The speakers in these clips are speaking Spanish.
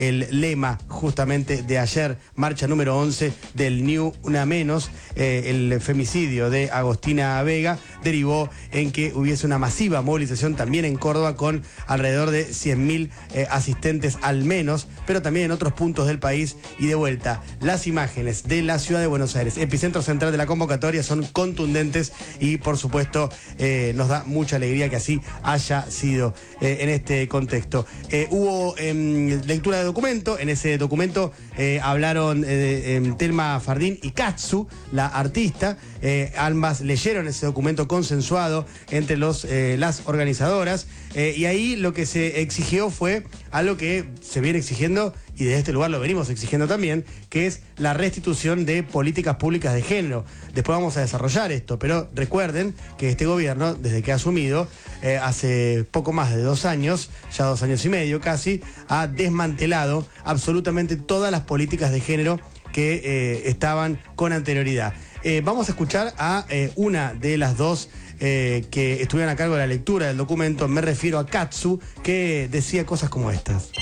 el lema justamente de ayer, marcha número 11 del Ni Una Menos. El femicidio de Agostina Vega derivó en que hubiese una masiva movilización también en Córdoba con alrededor de 100.000 asistentes al menos, pero también en otros puntos del país. Y de vuelta, las imágenes de la ciudad de Buenos Aires, epicentro central de la convocatoria, son contundentes y por supuesto nos da mucha alegría que así haya sido en este contexto. Hubo lectura de documento. En ese documento hablaron Thelma Fardín y Katsu, la artista. Ambas leyeron ese documento consensuado entre las organizadoras, y ahí lo que se exigió fue algo que se viene exigiendo y desde este lugar lo venimos exigiendo también, que es la restitución de políticas públicas de género. Después vamos a desarrollar esto, pero recuerden que este gobierno, desde que ha asumido, hace poco más de 2 años, ya 2 años y medio casi, ha desmantelado absolutamente todas las políticas de género que estaban con anterioridad. Vamos a escuchar a una de las dos que estuvieron a cargo de la lectura del documento. Me refiero a Katsu, que decía cosas como estas.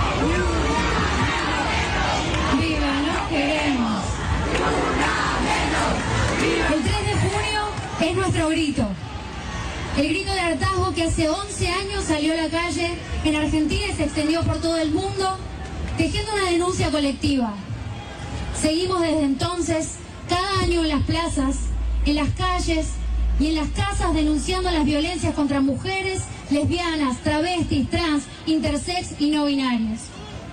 ¡Viva, nos queremos! El 3 de junio es nuestro grito. El grito de hartazgo que hace 11 años salió a la calle en Argentina y se extendió por todo el mundo, tejiendo una denuncia colectiva. Seguimos desde entonces, cada año en las plazas, en las calles y en las casas denunciando las violencias contra mujeres, lesbianas, travestis, trans, intersex y no binarias.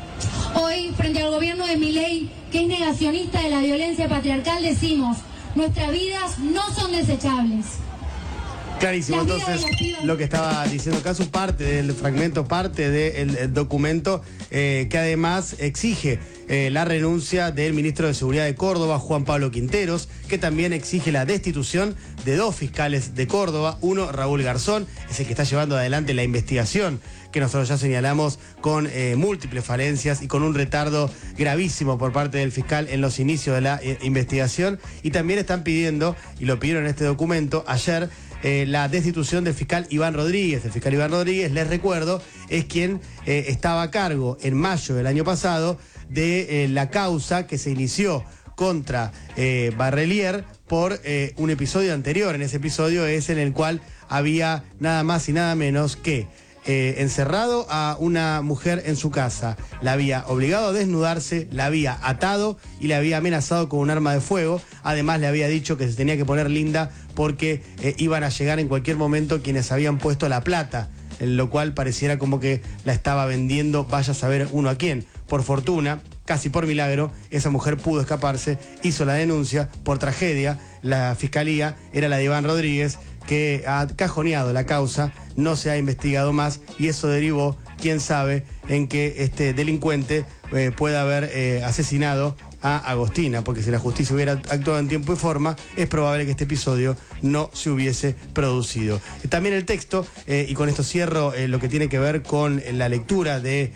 Hoy, frente al gobierno de Milei, que es negacionista de la violencia patriarcal, decimos: nuestras vidas no son desechables. Clarísimo, entonces, lo que estaba diciendo Katsu, parte del fragmento, parte del documento, que además exige la renuncia del ministro de Seguridad de Córdoba, Juan Pablo Quinteros, que también exige la destitución de 2 fiscales de Córdoba. Uno, Raúl Garzón, es el que está llevando adelante la investigación que nosotros ya señalamos con múltiples falencias y con un retardo gravísimo por parte del fiscal en los inicios de la investigación. Y también están pidiendo, y lo pidieron en este documento ayer, la destitución del fiscal Iván Rodríguez. El fiscal Iván Rodríguez, les recuerdo, es quien estaba a cargo en mayo del año pasado de la causa que se inició contra Barrelier por un episodio anterior. En ese episodio es en el cual había nada más y nada menos que encerrado a una mujer en su casa, la había obligado a desnudarse, la había atado y le había amenazado con un arma de fuego. Además le había dicho que se tenía que poner linda porque iban a llegar en cualquier momento quienes habían puesto la plata, en lo cual pareciera como que la estaba vendiendo, vaya a saber uno a quién. Por fortuna, casi por milagro, esa mujer pudo escaparse, hizo la denuncia. Por tragedia, la fiscalía era la de Iván Rodríguez, que ha cajoneado la causa, no se ha investigado más y eso derivó, quién sabe, en que este delincuente pueda haber asesinado a Agostina, porque si la justicia hubiera actuado en tiempo y forma, es probable que este episodio no se hubiese producido. También el texto, y con esto cierro lo que tiene que ver con la lectura de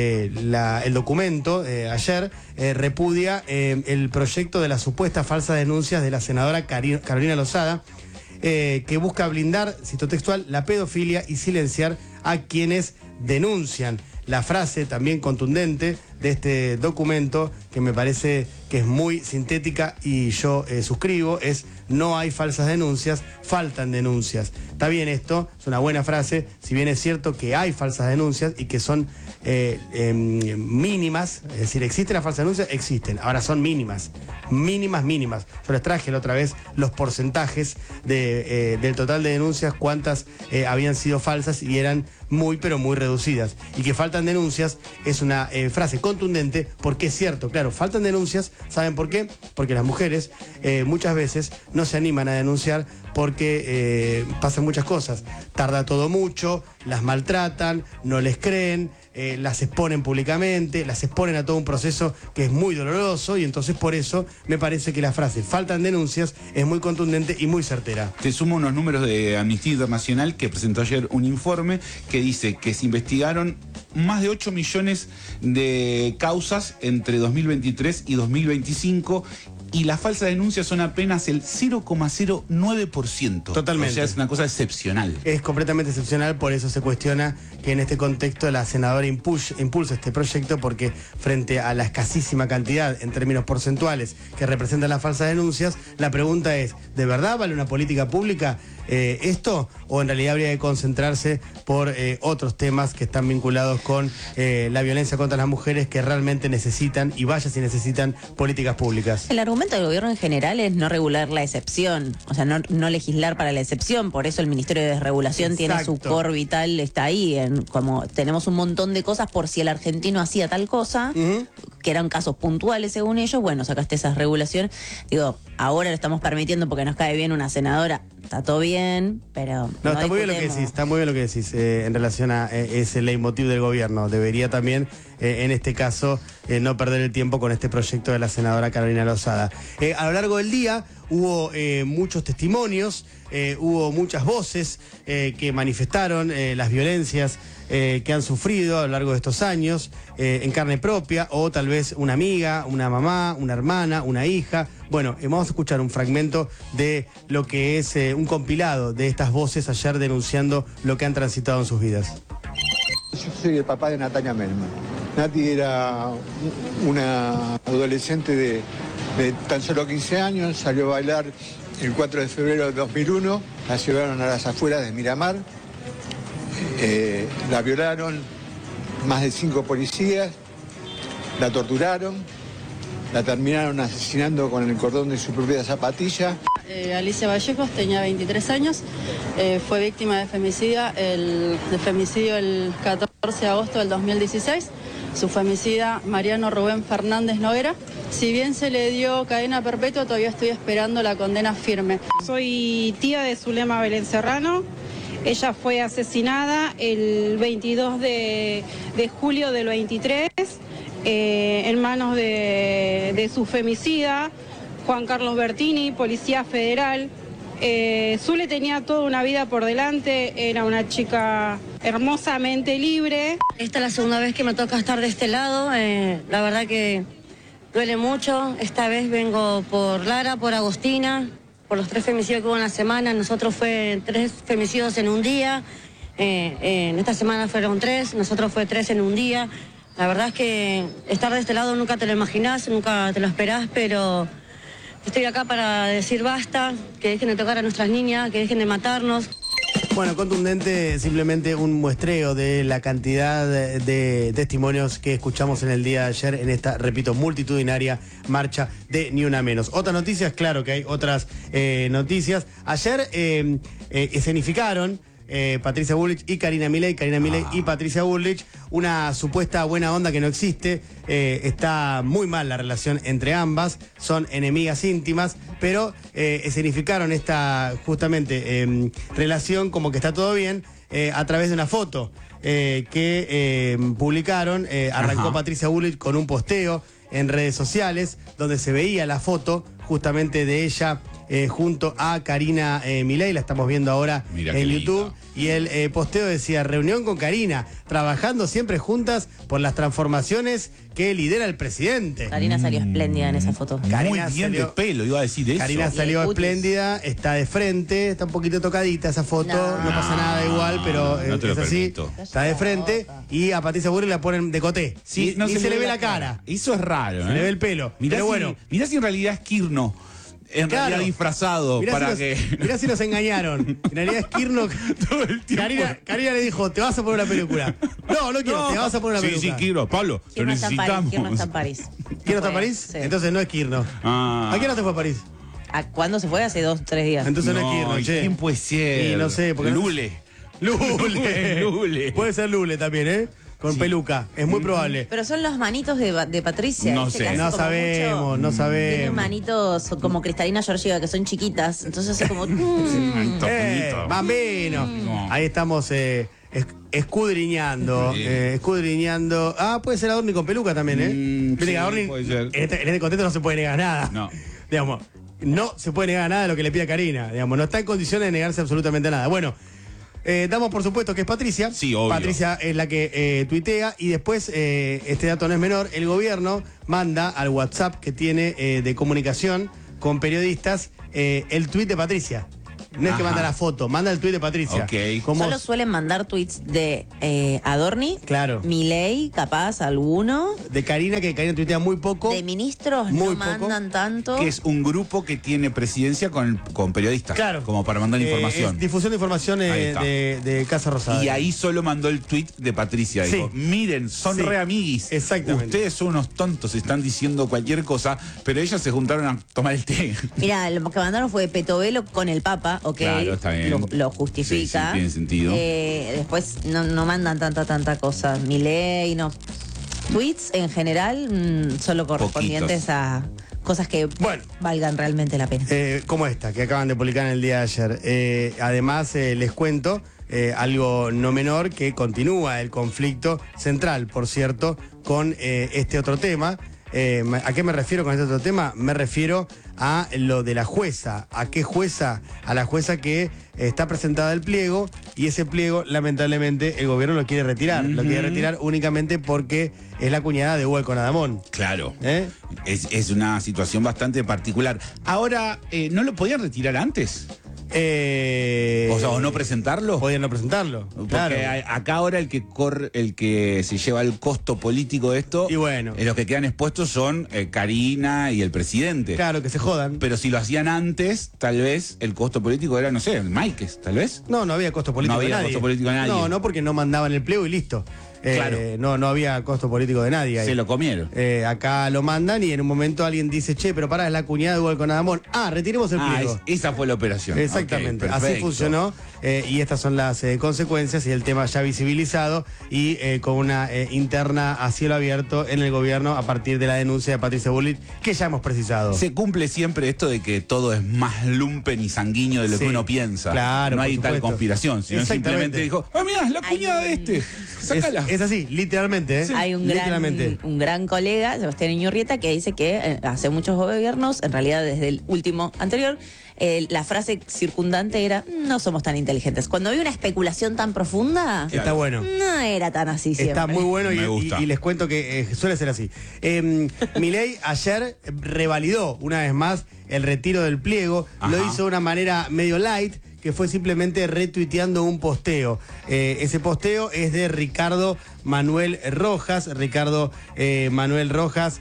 el documento ayer, repudia el proyecto de las supuestas falsas denuncias de la senadora Carolina Lozada, que busca blindar, cito textual, la pedofilia y silenciar a quienes denuncian. La frase también contundente de este documento, que me parece que es muy sintética y yo suscribo, es: no hay falsas denuncias, faltan denuncias. Está bien, esto es una buena frase, si bien es cierto que hay falsas denuncias y que son mínimas, es decir, ¿existen las falsas denuncias? Existen, ahora son mínimas. Yo les traje la otra vez los porcentajes del total de denuncias, cuántas habían sido falsas y eran muy, pero muy reducidas. Y que faltan denuncias es una frase contundente, porque es cierto, claro, faltan denuncias. ¿Saben por qué? Porque las mujeres muchas veces no se animan a denunciar porque pasan muchas cosas. Tarda todo mucho, las maltratan, no les creen, las exponen públicamente, las exponen a todo un proceso que es muy doloroso, y entonces por eso me parece que la frase "faltan denuncias" es muy contundente y muy certera. Te sumo unos números de Amnistía Internacional, que presentó ayer un informe que dice que se investigaron más de 8 millones de causas entre 2023 y 2025 y las falsas denuncias son apenas el 0,09%. Totalmente. O sea, es una cosa excepcional. Es completamente excepcional, por eso se cuestiona que en este contexto la senadora impulsa este proyecto, porque frente a la escasísima cantidad en términos porcentuales que representan las falsas denuncias, la pregunta es, ¿de verdad vale una política pública esto? ¿O en realidad habría que concentrarse por otros temas que están vinculados con la violencia contra las mujeres, que realmente necesitan, y vaya si necesitan, políticas públicas? El argumento del gobierno en general es no regular la excepción, o sea, no legislar para la excepción. Por eso el Ministerio de Desregulación Exacto. tiene su core vital, está ahí, como tenemos un montón de cosas por si el argentino hacía tal cosa, que eran casos puntuales según ellos. Bueno, sacaste esa regulación. Digo, ahora lo estamos permitiendo porque nos cae bien una senadora. Está todo bien, pero No, está muy bien lo que decís, está muy bien lo que decís en relación a ese leitmotiv del gobierno. Debería también, en este caso, no perder el tiempo con este proyecto de la senadora Carolina Lozada. A lo largo del día hubo muchos testimonios, hubo muchas voces que manifestaron las violencias que han sufrido a lo largo de estos años, en carne propia, o tal vez una amiga, una mamá, una hermana, una hija. Bueno, vamos a escuchar un fragmento de lo que es un compilado de estas voces ayer denunciando lo que han transitado en sus vidas. Yo soy el papá de Natalia Melman. Nati era una adolescente de tan solo 15 años, salió a bailar el 4 de febrero de 2001, la llevaron a las afueras de Miramar, la violaron más de 5 policías, la torturaron, la terminaron asesinando con el cordón de su propia zapatilla. Alicia Vallejos tenía 23 años, fue víctima de femicidio el 14 de agosto del 2016. Su femicida, Mariano Rubén Fernández Noguera. Si bien se le dio cadena perpetua, todavía estoy esperando la condena firme. Soy tía de Zulema Belén Serrano. Ella fue asesinada el 22 de julio del 23 en manos de su femicida, Juan Carlos Bertini, policía federal. Zule tenía toda una vida por delante, era una chica hermosamente libre. Esta es la segunda vez que me toca estar de este lado, la verdad que duele mucho. Esta vez vengo por Lara, por Agostina, por los 3 femicidios que hubo en la semana. Nosotros fue 3 femicidios en un día, en esta semana fueron 3, nosotros fue 3 en un día. La verdad es que estar de este lado nunca te lo imaginás, nunca te lo esperás, pero estoy acá para decir basta, que dejen de tocar a nuestras niñas, que dejen de matarnos. Bueno, contundente, simplemente un muestreo de la cantidad de testimonios que escuchamos en el día de ayer en esta, repito, multitudinaria marcha de Ni Una Menos. Otras noticias, claro que hay otras noticias. Ayer escenificaron Patricia Bullrich y Karina Milei y Patricia Bullrich, una supuesta buena onda que no existe. Está muy mal la relación entre ambas, son enemigas íntimas, pero escenificaron esta justamente relación como que está todo bien a través de una foto que publicaron. Arrancó Patricia Bullrich con un posteo en redes sociales donde se veía la foto justamente de ella junto a Karina Milei, la estamos viendo ahora en YouTube. Y el posteo decía: reunión con Karina, trabajando siempre juntas por las transformaciones que lidera el presidente. Karina salió espléndida en esa foto. Muy bien de pelo, iba a decir eso. Karina salió espléndida, está de frente, está un poquito tocadita esa foto, no pasa nada igual, pero no te lo es así, permito. está de frente, y a Patricia Bullrich la ponen de coté. Sí, y se le ve la cara. Eso es raro, Se le ve el pelo. Mirá, pero bueno, mirá si en realidad es Kirno. En realidad disfrazado mirá si nos engañaron. En realidad es Kirno. Todo el tiempo. Karina le dijo: te vas a poner una película. No quiero, te vas a poner una película. Sí, Kirno, Pablo, lo Kirno está en París, necesitamos. Kirno está en París. ¿Kirno está en París? Sí. Entonces no es Kirno. ¿A qué hora te fue a París? ¿A cuándo se fue? Hace 2 o 3 días. Entonces no es Kirno, che. ¿Quién puede ser? Y no sé, porque Lule. Lule. Puede ser Lule también, ¿eh? Con peluca, es muy probable. Pero son los manitos de Patricia. No ¿viste? sé. Que hace No como sabemos, mucho. no sabemos. Tiene manitos como Cristalina Georgieva, que son chiquitas. Entonces hace como... Bambino. No. Ahí estamos escudriñando. Escudriñando. Ah, puede ser Adorni con peluca también, ¿eh? Viste sí, que Adorni, puede ser. en este contexto no se puede negar nada. No. Digamos, no se puede negar nada de lo que le pide a Karina. Digamos, no está en condiciones de negarse absolutamente nada. Bueno, Damos por supuesto que es Patricia. Sí, obvio. Patricia es la que tuitea y después, este dato no es menor, el gobierno manda al WhatsApp que tiene de comunicación con periodistas el tuit de Patricia. No es que manda la foto, manda el tuit de Patricia. Ok. Solo suelen mandar tweets de Adorni, Claro. Milei, capaz, alguno. De Karina, que Karina tuitea muy poco. De ministros Muy no poco. mandan tanto. Que es un grupo que tiene presidencia con periodistas. Claro. Como para mandar información. Es difusión de información Ahí está. de Casa Rosada. Y ahí solo mandó el tweet de Patricia. Dijo, Sí. miren, son Sí. re amiguis. Exactamente. Ustedes son unos tontos, están diciendo cualquier cosa, pero ellos se juntaron a tomar el té. Mira, lo que mandaron fue Petovelo con el Papa, ok. Claro, está bien. Lo justifica. Sí, tiene sentido. Después no mandan tanta cosa. Milei, no. Tweets en general, solo correspondientes Poquitos. a cosas que valgan realmente la pena. Como esta, que acaban de publicar en el día de ayer. Además, les cuento algo no menor, que continúa el conflicto central, por cierto, con este otro tema. ¿A qué me refiero con este otro tema? Me refiero a lo de la jueza. ¿A qué jueza? A la jueza que está presentada el pliego, y ese pliego, lamentablemente, el gobierno lo quiere retirar. Lo quiere retirar únicamente porque es la cuñada de Hugo Conadamón. Claro. Es una situación bastante particular. Ahora, ¿no lo podían retirar antes? O sea, o no presentarlo. Podían no presentarlo. Porque Claro. acá ahora el que se lleva el costo político de esto, Y bueno. los que quedan expuestos son Karina y el presidente. Claro, que se jodan. Pero si lo hacían antes, tal vez el costo político era, no sé, el Máiquez, tal vez. No había costo político No había de nadie. costo político de nadie. No, porque no mandaban el pliego y listo. Claro. No había costo político de nadie ahí. Se lo comieron. Acá lo mandan y en un momento alguien dice, che, pero pará, es la cuñada de Hugo Conadamón. Retiremos el pliego. Esa fue la operación. Exactamente, Ok, así perfecto. funcionó, y estas son las consecuencias, y el tema ya visibilizado y con una interna a cielo abierto en el gobierno a partir de la denuncia de Patricia Bullrich, que ya hemos precisado. Se cumple siempre esto de que todo es más lumpen y sanguíneo de lo Sí, que uno piensa. claro, no por hay tal supuesto. conspiración, sino Exactamente. simplemente dijo, mirá, es la cuñada de este. Sácala. Es así, literalmente, ¿eh? Hay un gran colega, Sebastián Iñurrieta, que dice que hace muchos gobiernos, en realidad desde el último anterior, la frase circundante era, no somos tan inteligentes. Cuando hay una especulación tan profunda, Está bueno. no era tan así siempre. Está muy bueno Me gusta. y les cuento que suele ser así. Milei ayer revalidó una vez más el retiro del pliego. Ajá. Lo hizo de una manera medio light, que fue simplemente retuiteando un posteo. Ese posteo es de Ricardo Manuel Rojas. Ricardo Manuel Rojas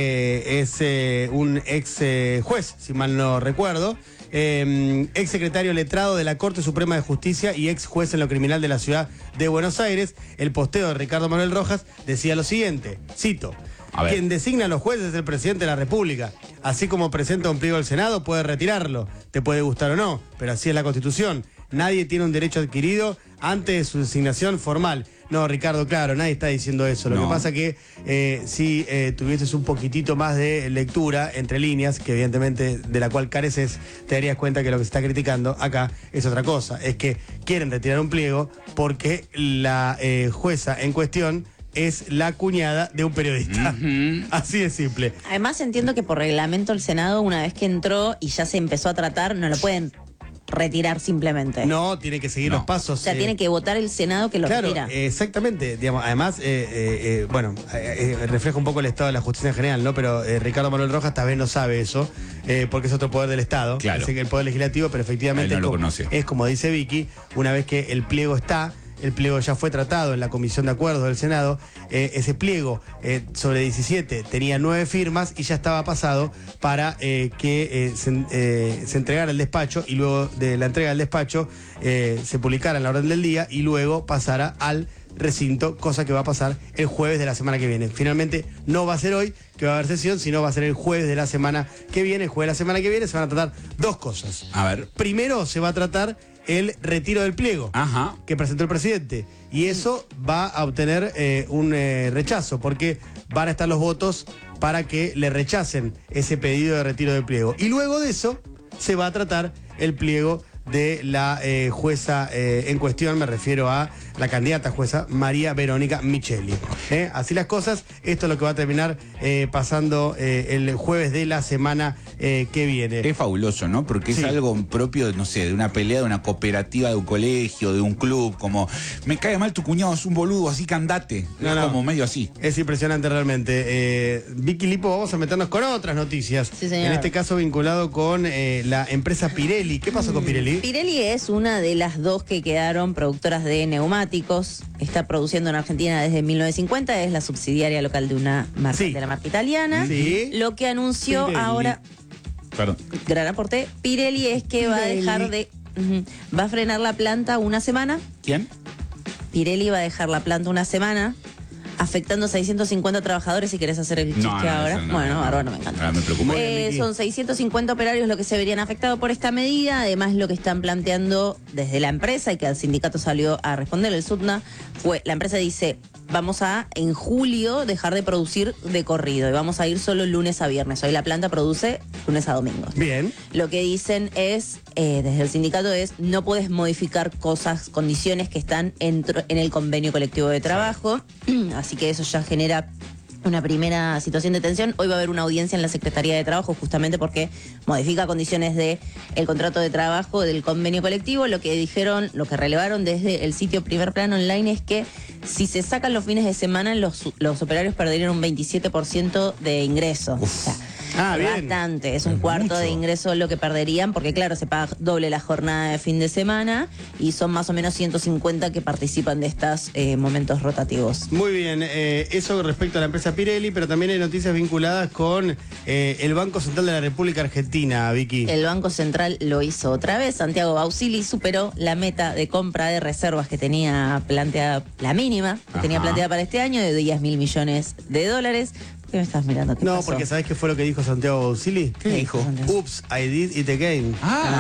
es un ex juez, si mal no recuerdo. Ex secretario letrado de la Corte Suprema de Justicia y ex juez en lo criminal de la ciudad de Buenos Aires. El posteo de Ricardo Manuel Rojas decía lo siguiente, cito: A ver. quien designa a los jueces es el presidente de la República. Así como presenta un pliego al Senado, puede retirarlo. Te puede gustar o no, pero así es la Constitución. Nadie tiene un derecho adquirido antes de su designación formal. No, Ricardo, claro, nadie está diciendo eso. Lo No. que pasa que si tuvieses un poquitito más de lectura entre líneas, que evidentemente de la cual careces, te darías cuenta que lo que se está criticando acá es otra cosa. Es que quieren retirar un pliego porque la jueza en cuestión es la cuñada de un periodista. Así de simple. Además entiendo que por reglamento el Senado, una vez que entró y ya se empezó a tratar, no lo pueden retirar simplemente. No, tiene que seguir los pasos. O sea, tiene que votar el Senado que lo Claro, retira. exactamente. Digamos, además, refleja un poco el estado de la justicia en general, ¿no? Pero Ricardo Manuel Rojas tal vez no sabe eso, porque es otro poder del Estado. Claro. Así que el poder legislativo, pero efectivamente Él no lo conoce. es como dice Vicky, una vez que el pliego está. El pliego ya fue tratado en la Comisión de Acuerdos del Senado. Ese pliego sobre 17 tenía 9 firmas y ya estaba pasado para que se entregara al despacho, y luego de la entrega del despacho se publicara en la orden del día y luego pasara al recinto, cosa que va a pasar el jueves de la semana que viene. Finalmente no va a ser hoy que va a haber sesión, sino va a ser el jueves de la semana que viene. El jueves de la semana que viene se van a tratar dos cosas. A ver. Primero se va a tratar el retiro del pliego Ajá. que presentó el presidente, y eso va a obtener un rechazo, porque van a estar los votos para que le rechacen ese pedido de retiro del pliego, y luego de eso se va a tratar el pliego de la jueza en cuestión, me refiero a la candidata jueza María Verónica Micheli. Así las cosas, esto es lo que va a terminar pasando el jueves de la semana que viene. Es fabuloso, ¿no? Porque es algo propio, no sé, de una pelea, de una cooperativa, de un colegio, de un club, como, me cae mal tu cuñado, es un boludo, así que andate. No, como medio así. Es impresionante realmente. Vicky Lipo, vamos a meternos con otras noticias. Sí, señor. En este caso vinculado con la empresa Pirelli. ¿Qué pasó con Pirelli? Pirelli es una de las dos que quedaron productoras de neumáticos. Está produciendo en Argentina desde 1950. Es la subsidiaria local de una marca, de la marca italiana. Sí. Lo que anunció Pirelli. ahora... Perdón. Gran aporte. Pirelli es que va a dejar de... va a frenar la planta una semana. ¿Quién? Pirelli va a dejar la planta una semana, afectando 650 trabajadores, si querés hacer el chiste ahora. Bárbaro, me encanta. Me preocupa. Son 650 operarios los que se verían afectados por esta medida. Además, lo que están planteando desde la empresa, y que el sindicato salió a responder, el SUTNA, fue, la empresa dice, vamos a, en julio, dejar de producir de corrido y vamos a ir solo lunes a viernes. Hoy la planta produce lunes a domingos. Bien. Lo que dicen es, desde el sindicato es, no puedes modificar cosas, condiciones que están en el convenio colectivo de trabajo. Así que eso ya genera una primera situación de tensión. Hoy va a haber una audiencia en la Secretaría de Trabajo justamente porque modifica condiciones del contrato de trabajo del convenio colectivo. Lo que dijeron, lo que relevaron desde el sitio Primer Plano Online es que si se sacan los fines de semana, los operarios perderían un 27% de ingreso. O sea, bastante, es un cuarto de ingreso lo que perderían, porque claro, se paga doble la jornada de fin de semana y son más o menos 150 que participan de estos momentos rotativos. Muy bien, eso respecto a la empresa Pirelli, pero también hay noticias vinculadas con el Banco Central de la República Argentina, Vicky. El Banco Central lo hizo otra vez. Santiago Bausili superó la meta de compra de reservas que tenía planteada, la mínima que tenía planteada para este año, de 10.000 millones de dólares. ¿Qué me estás mirando? ¿Qué pasó? Porque ¿sabés qué fue lo que dijo Santiago Bausili? ¿Qué dijo? Oops, I did it again.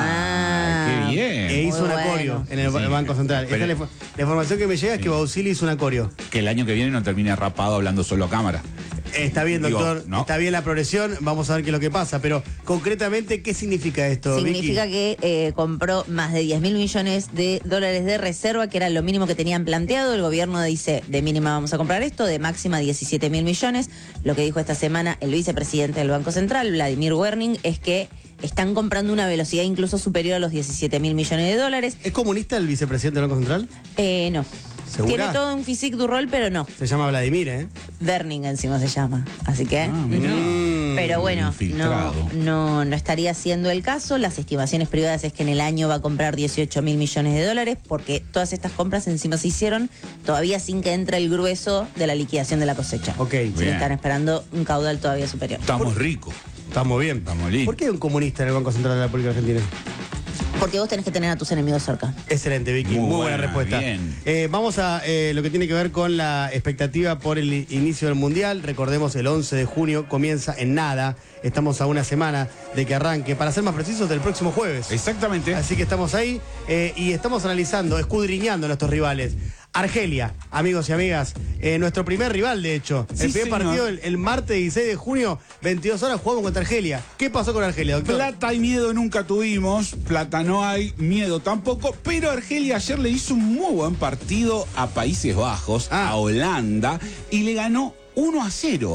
Qué bien. E hizo un acorio en el Banco Central. Pero, la información que me llega es que Bausili hizo un acorio. Que el año que viene no termine rapado hablando solo a cámara. Está bien, doctor. ¿No? Está bien la progresión. Vamos a ver qué es lo que pasa. Pero concretamente, ¿qué significa esto, Significa Vicky? que compró más de 10.000 millones de dólares de reserva, que era lo mínimo que tenían planteado. El gobierno dice, de mínima vamos a comprar esto, de máxima 17.000 millones. Lo que dijo esta semana el vicepresidente del Banco Central, Vladimir Werning, es que están comprando una velocidad incluso superior a los 17.000 millones de dólares. ¿Es comunista el vicepresidente del Banco Central? No. ¿Segura? Tiene todo un physique du rol, pero no. Se llama Vladimir, ¿eh? Werning encima se llama. Así que... Pero bueno, no estaría siendo el caso. Las estimaciones privadas es que en el año va a comprar 18.000 millones de dólares, porque todas estas compras encima se hicieron todavía sin que entre el grueso de la liquidación de la cosecha. Ok. Sí, están esperando un caudal todavía superior. Estamos ricos. Estamos bien. Estamos lindos. ¿Por qué hay un comunista en el Banco Central de la República Argentina? Porque vos tenés que tener a tus enemigos cerca. Excelente, Vicky. Muy buena respuesta. Bien. Vamos a lo que tiene que ver con la expectativa por el inicio del Mundial. Recordemos, el 11 de junio comienza en nada. Estamos a una semana de que arranque, para ser más precisos, del próximo jueves. Exactamente. Así que estamos ahí y estamos analizando, escudriñando a nuestros rivales. Argelia, amigos y amigas, nuestro primer rival, de hecho. Sí, el primer señor. partido, el martes 16 de junio, 22 horas, jugamos contra Argelia. ¿Qué pasó con Argelia, doctor? Plata y miedo nunca tuvimos, plata no hay, miedo tampoco, pero Argelia ayer le hizo un muy buen partido a Países Bajos, a Holanda, y le ganó 1-0.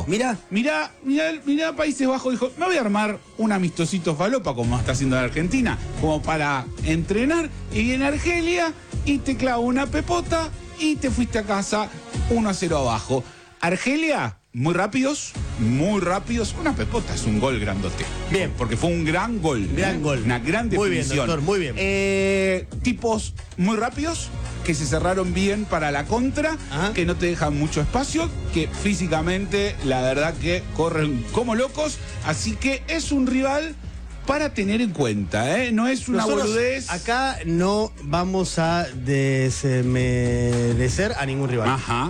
Mirá, Países Bajos dijo, me voy a armar un amistosito falopa, como está haciendo la Argentina, como para entrenar, y viene Argelia y te clava una pepota y te fuiste a casa 1-0 abajo. Argelia, muy rápidos, una pepota, es un gol grandote. Bien. Porque fue un gran gol. Gran gol. Una gran Muy definición. bien, doctor, muy bien. Tipos muy rápidos, que se cerraron bien para la contra, que no te dejan mucho espacio, que físicamente la verdad que corren como locos, así que es un rival para tener en cuenta, ¿eh? No es una Nosotros boludez. Acá no vamos a desmerecer a ningún rival. Ajá.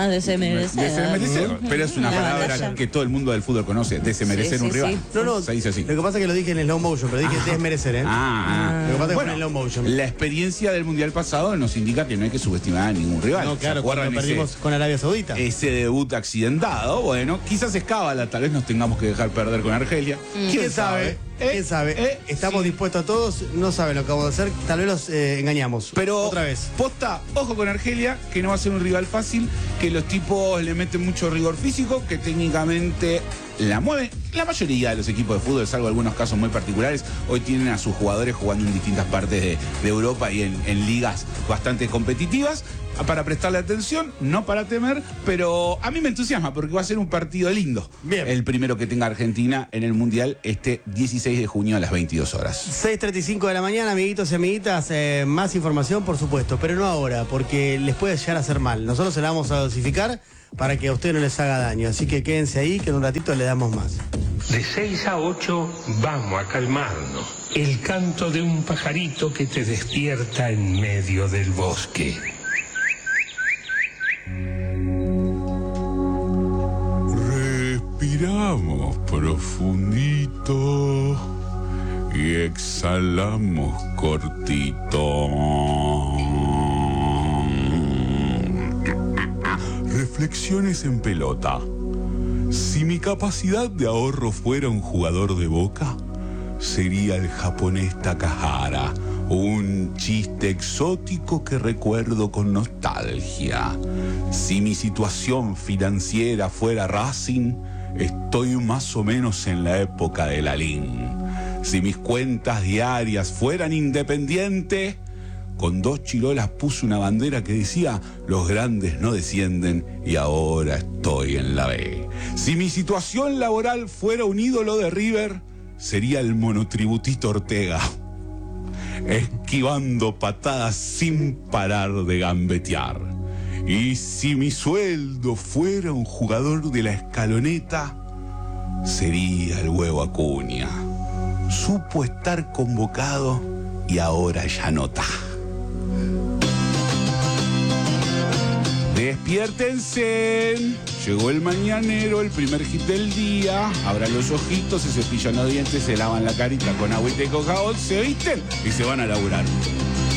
Desmerecer. Pero es una La palabra batalla. que todo el mundo del fútbol conoce, desmerecer Sí, un sí, rival. sí. No, se dice así. Lo que pasa es que lo dije en slow motion, pero dije desmerecer, ¿eh? Lo que pasa es que fue en slow motion. La experiencia del Mundial pasado nos indica que no hay que subestimar a ningún rival. No, claro, cuando perdimos con Arabia Saudita. Ese debut accidentado, bueno, quizás es cábala, tal vez nos tengamos que dejar perder con Argelia. ¿Quién sabe? ¿Quién sabe? Estamos dispuestos a todos, no saben lo que vamos a hacer, tal vez los engañamos. Pero otra vez. Posta, ojo con Argelia, que no va a ser un rival fácil, que los tipos le meten mucho rigor físico, que técnicamente la mueven. La mayoría de los equipos de fútbol, salvo algunos casos muy particulares, hoy tienen a sus jugadores jugando en distintas partes de Europa y en ligas bastante competitivas. Para prestarle atención, no para temer, pero a mí me entusiasma porque va a ser un partido lindo. Bien. El primero que tenga Argentina en el Mundial este 16 de junio a las 22 horas. 6:35 de la mañana, amiguitos y amiguitas. Más información, por supuesto, pero no ahora, porque les puede llegar a hacer mal. Nosotros se la vamos a dosificar para que a usted no les haga daño. Así que quédense ahí, que en un ratito le damos más. De 6 a 8 vamos a calmarnos. El canto de un pajarito que te despierta en medio del bosque. Respiramos profundito y exhalamos cortito. Reflexiones en pelota. Si mi capacidad de ahorro fuera un jugador de Boca, sería el japonés Takahara, un chiste exótico que recuerdo con nostalgia. Si mi situación financiera fuera Racing, estoy más o menos en la época de Lalín. Si mis cuentas diarias fueran Independiente, con 2 chirolas puse una bandera que decía: los grandes no descienden y ahora estoy en la B. Si mi situación laboral fuera un ídolo de River, sería el monotributito Ortega, esquivando patadas sin parar de gambetear. Y si mi sueldo fuera un jugador de la Escaloneta, sería el Huevo Acuña. Supo estar convocado y ahora ya no está. Despiértense, llegó el mañanero, el primer hit del día. Abran los ojitos, se cepillan los dientes, se lavan la carita con agüita y coca, se visten y se van a laburar.